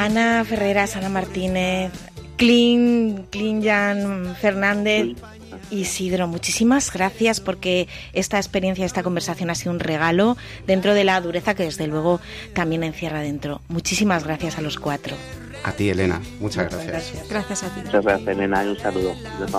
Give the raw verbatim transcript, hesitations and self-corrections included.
Ana Ferreras, Ana Martínez, Clint, Clint Jan Fernández, Isidro, muchísimas gracias porque esta experiencia, esta conversación ha sido un regalo dentro de la dureza que desde luego también encierra dentro. Muchísimas gracias a los cuatro. A ti, Elena, muchas, muchas gracias. gracias. Gracias a ti. Muchas gracias, Elena, y un saludo.